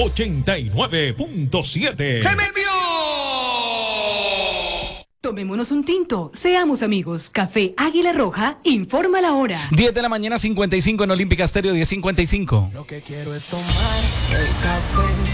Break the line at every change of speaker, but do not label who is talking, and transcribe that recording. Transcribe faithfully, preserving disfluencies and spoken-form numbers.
ochenta y nueve punto siete.
¡Se me envió!
Tomémonos un tinto, seamos amigos. Café Águila Roja, informa la hora.
diez de la mañana, cincuenta y cinco en Olímpica Estéreo, diez cincuenta y cinco.
Lo que quiero es tomar el café.